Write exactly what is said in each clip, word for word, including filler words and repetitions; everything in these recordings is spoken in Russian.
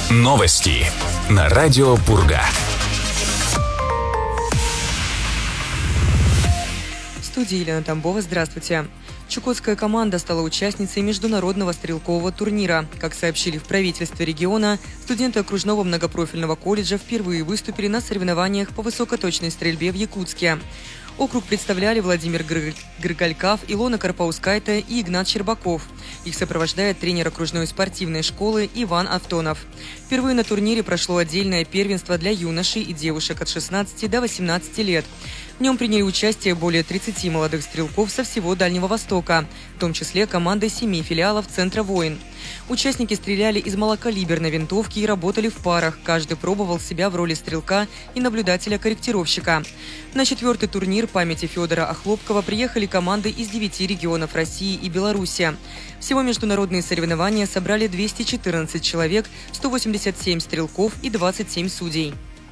Новости на радио Пурга. В студии Елена Тамбова. Здравствуйте. Чукотская команда стала участницей международного стрелкового турнира. Как сообщили в правительстве региона, студенты окружного многопрофильного колледжа впервые выступили на соревнованиях по высокоточной стрельбе в Якутске. Округ представляли Владимир Гры... Грыгалькав, Илона Карпаускайте и Игнат Щербаков. Их сопровождает тренер окружной спортивной школы Иван Автонов. Впервые на турнире прошло отдельное первенство для юношей и девушек от шестнадцати до восемнадцати лет. В нем приняли участие более тридцати молодых стрелков со всего Дальнего Востока, в том числе команды семи филиалов Центра «Воин». Участники стреляли из малокалиберной винтовки и работали в парах. Каждый пробовал себя в роли стрелка и наблюдателя-корректировщика. На четвертый турнир памяти Федора Охлопкова приехали команды из девяти регионов России и Беларуси. Всего международные соревнования собрали двести четырнадцать человек, сто восемьдесят семь стрелков и двадцать семь судей.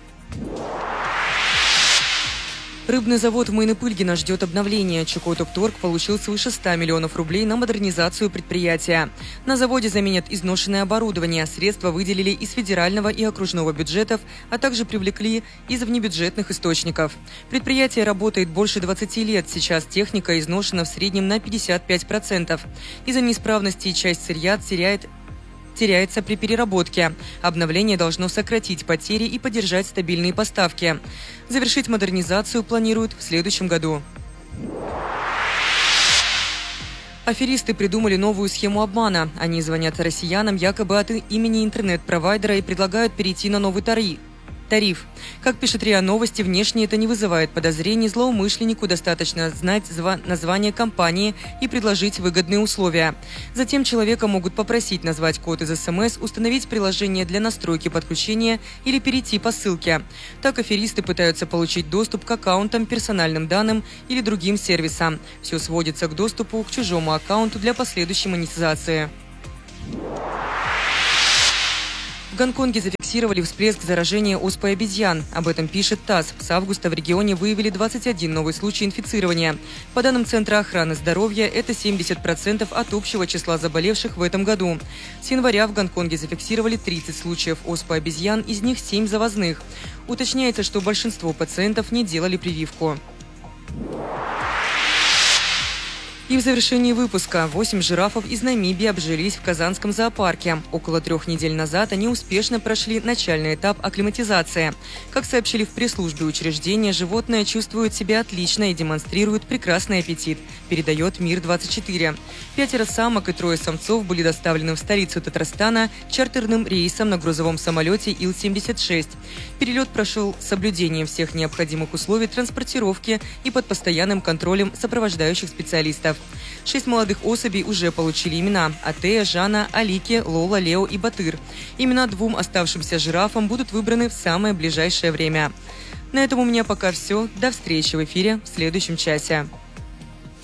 Рыбный завод в Майнопыльгино ждет обновления. Чукотопторг получил свыше ста миллионов рублей на модернизацию предприятия. На заводе заменят изношенное оборудование. Средства выделили из федерального и окружного бюджетов, а также привлекли из внебюджетных источников. Предприятие работает больше двадцати лет. Сейчас техника изношена в среднем на пятьдесят пять процентов. Из-за неисправностей часть сырья теряет теряется при переработке. Обновление должно сократить потери и поддержать стабильные поставки. Завершить модернизацию планируют в следующем году. Аферисты придумали новую схему обмана. Они звонят россиянам якобы от имени интернет-провайдера и предлагают перейти на новый тариф. Тариф. Как пишет РИА Новости, внешне это не вызывает подозрений. Злоумышленнику достаточно знать название компании и предложить выгодные условия. Затем человека могут попросить назвать код из СМС, установить приложение для настройки подключения или перейти по ссылке. Так аферисты пытаются получить доступ к аккаунтам, персональным данным или другим сервисам. Все сводится к доступу к чужому аккаунту для последующей монетизации. В Гонконге зафиксировали всплеск заражения оспой обезьян. Об этом пишет ТАСС. С августа в регионе выявили двадцать один новый случай инфицирования. По данным Центра охраны здоровья, это семьдесят процентов от общего числа заболевших в этом году. С января в Гонконге зафиксировали тридцать случаев оспы обезьян, из них семь завозных. Уточняется, что большинство пациентов не делали прививку. И в завершении выпуска восемь жирафов из Намибии обжились в Казанском зоопарке. Около трех недель назад они успешно прошли начальный этап акклиматизации. Как сообщили в пресс-службе учреждения, животное чувствует себя отлично и демонстрирует прекрасный аппетит, передает Мир двадцать четыре. Пятеро самок и трое самцов были доставлены в столицу Татарстана чартерным рейсом на грузовом самолете Ил семьдесят шесть. Перелет прошел с соблюдением всех необходимых условий транспортировки и под постоянным контролем сопровождающих специалистов. Шесть молодых особей уже получили имена – Атея, Жанна, Алики, Лола, Лео и Батыр. Имена двум оставшимся жирафам будут выбраны в самое ближайшее время. На этом у меня пока все. До встречи в эфире в следующем часе.